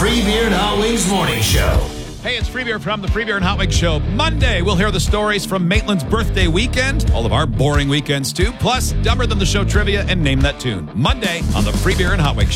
Free Beer and Hot Wings Morning Show. Hey, it's Free Beer from the Free Beer and Hot Wings Show. Monday, we'll hear the stories from Maitland's birthday weekend, all of our boring weekends too, plus Dumber Than the Show trivia and Name That Tune. Monday on the Free Beer and Hot Wings Show.